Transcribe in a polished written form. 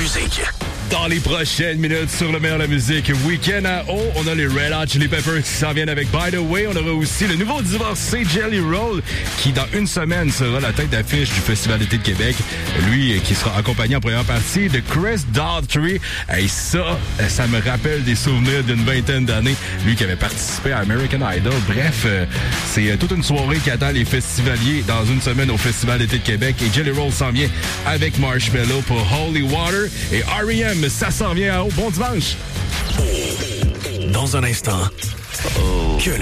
musique. Dans les prochaines minutes sur le meilleur de la musique, Week-end à eau, on a les Red Hot Chili Peppers qui s'en viennent avec By The Way. On aura aussi le nouveau divorcé Jelly Roll qui, dans une semaine, sera la tête d'affiche du Festival d'été de Québec. Lui, qui sera accompagné en première partie de Chris Daughtry. Et ça me rappelle des souvenirs d'une vingtaine d'années. Lui qui avait participé à American Idol. Bref, c'est toute une soirée qui attend les festivaliers dans une semaine au Festival d'été de Québec. Et Jelly Roll s'en vient avec Marshmello pour Holy Water. Et R.E.M., ça s'en vient à haut. Bon dimanche! Dans un instant, que